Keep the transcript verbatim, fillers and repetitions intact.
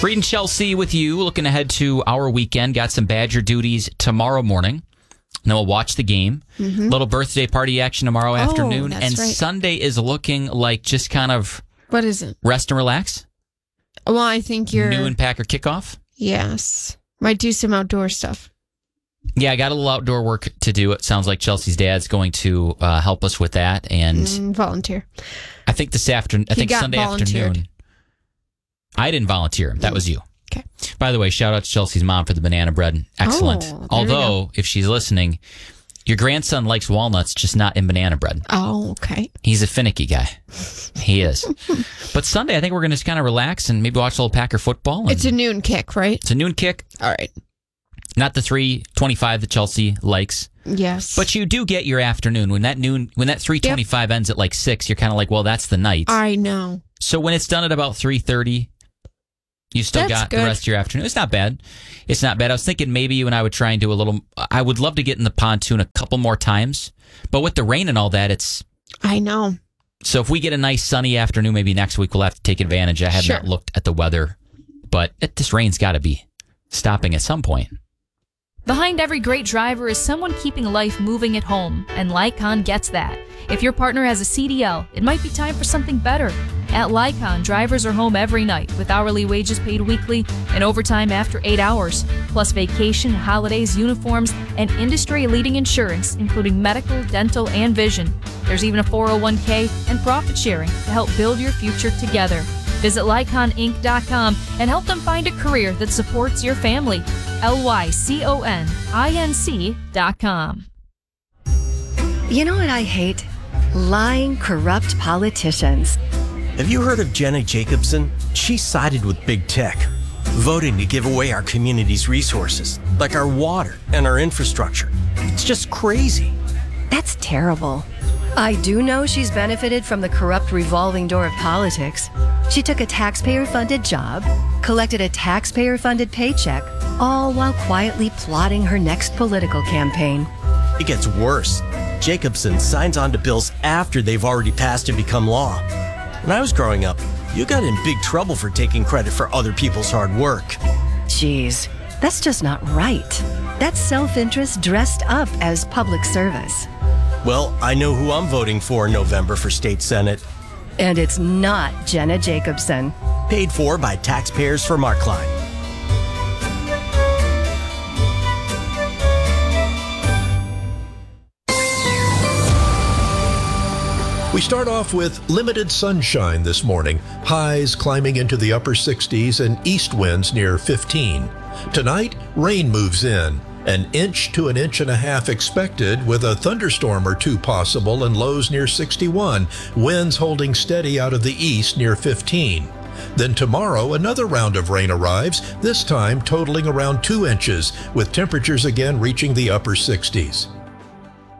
Reading Chelsea with you, looking ahead to our weekend. Got some Badger duties tomorrow morning. And then we'll watch the game. Mm-hmm. Little birthday party action tomorrow oh, afternoon. That's and right. Sunday is looking like just kind of... What is it? Rest and relax. Well, I think you're... Noon Packer kickoff. Yes. Might do some outdoor stuff. Yeah, I got a little outdoor work to do. It sounds like Chelsea's dad's going to uh, help us with that. And mm, volunteer. I think this afternoon, I he think got Sunday volunteered. afternoon. I didn't volunteer. That was you. Okay. By the way, shout out to Chelsea's mom for the banana bread. Excellent. Oh, Although, if she's listening, your grandson likes walnuts, just not in banana bread. Oh, okay. He's a finicky guy. He is. But Sunday, I think we're going to just kind of relax and maybe watch a little Packer football. It's a noon kick, right? It's a noon kick. All right. Not the three twenty-five that Chelsea likes. Yes. But you do get your afternoon. When that noon, when that three twenty-five yep. ends at like six, you're kind of like, well, that's the night. I know. So when it's done at about three thirty, you still that's got good. the rest of your afternoon. It's not bad. It's not bad. I was thinking maybe you and I would try and do a little, I would love to get in the pontoon a couple more times. But with the rain and all that, it's... I know. So if we get a nice sunny afternoon, maybe next week we'll have to take advantage. I have sure. not looked at the weather. But it, this rain's got to be stopping at some point. Behind every great driver is someone keeping life moving at home, and Lycon gets that. If your partner has a C D L, it might be time for something better. At Lycon, drivers are home every night with hourly wages paid weekly and overtime after eight hours, plus vacation, holidays, uniforms, and industry-leading insurance, including medical, dental, and vision. There's even a four oh one k and profit sharing to help build your future together. Visit Lycon Inc dot com and help them find a career that supports your family. L Y C O N I N C dot com. You know what I hate? Lying, corrupt politicians. Have you heard of Jenna Jacobson? She sided with big tech, voting to give away our community's resources, like our water and our infrastructure. It's just crazy. That's terrible. I do know she's benefited from the corrupt revolving door of politics. She took a taxpayer-funded job, collected a taxpayer-funded paycheck, all while quietly plotting her next political campaign. It gets worse. Jacobson signs on to bills after they've already passed and become law. When I was growing up, you got in big trouble for taking credit for other people's hard work. Jeez, that's just not right. That's self-interest dressed up as public service. Well, I know who I'm voting for in November for state senate. And it's not Jenna Jacobson. Paid for by taxpayers for Mark Klein. We start off with limited sunshine this morning, highs climbing into the upper sixties and east winds near fifteen. Tonight, rain moves in, an inch to an inch and a half expected with a thunderstorm or two possible and lows near sixty-one, winds holding steady out of the east near fifteen. Then tomorrow, another round of rain arrives, this time totaling around two inches, with temperatures again reaching the upper sixties.